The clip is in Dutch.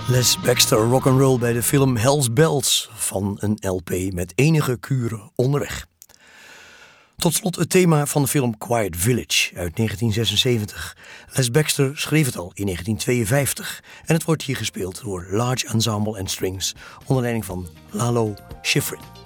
Les Baxter rock'n'roll bij de film Hell's Bells van een LP met enige kuren onderweg. Tot slot het thema van de film Quiet Village uit 1976. Les Baxter schreef het al in 1952 en het wordt hier gespeeld door Large Ensemble and Strings onder leiding van Lalo Schifrin.